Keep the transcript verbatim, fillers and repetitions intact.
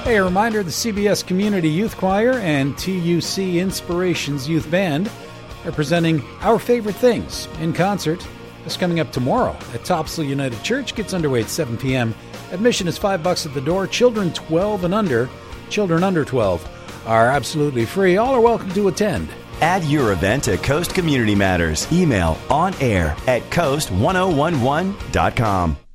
Hey, a reminder, the C B S Community Youth Choir and T U C Inspirations Youth Band are presenting Our Favorite Things in concert. This coming up tomorrow at Topsail United Church. Gets underway at seven p.m. Admission is five bucks at the door. Children twelve and under, children under twelve are absolutely free. All are welcome to attend. Add your event to Coast Community Matters. Email on air at coast ten eleven dot com.